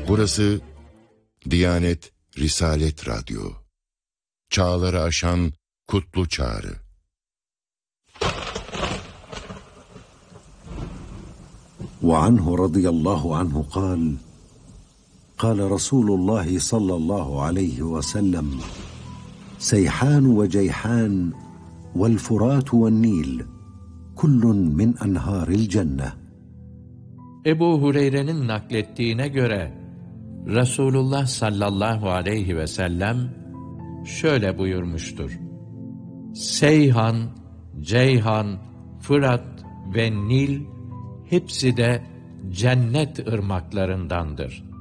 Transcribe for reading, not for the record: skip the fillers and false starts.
Burası Diyanet Risalet Radyo. Çağları aşan kutlu çağrı. وعنه رضي الله عنه قال قال رسول الله صلى الله عليه وسلم سيحان وجيحان والفرات والنيل كل من أنهار الجنة. Ebu Hureyre'nin naklettiğine göre Resulullah sallallahu aleyhi ve sellem şöyle buyurmuştur: Seyhan, Ceyhan, Fırat ve Nil hepsi de cennet ırmaklarındandır.